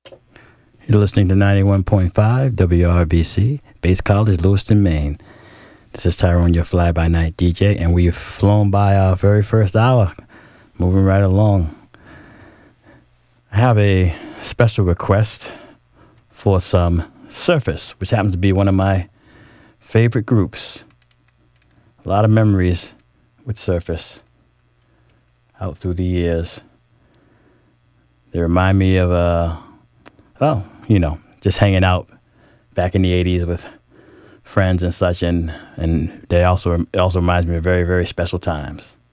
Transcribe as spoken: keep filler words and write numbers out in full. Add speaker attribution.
Speaker 1: You're listening to ninety-one point five W R B C, Bates College, Lewiston, Maine. This is Tyrone, your fly-by-night D J, and we've flown by our very first hour, moving right along. I have a special request for some Surface, which happens to be one of my favorite groups. A lot of memories with Surface out through the years. They remind me of, uh, well, you know, just hanging out back in the eighties with friends and such, and and they also it also reminds me of very, very special times.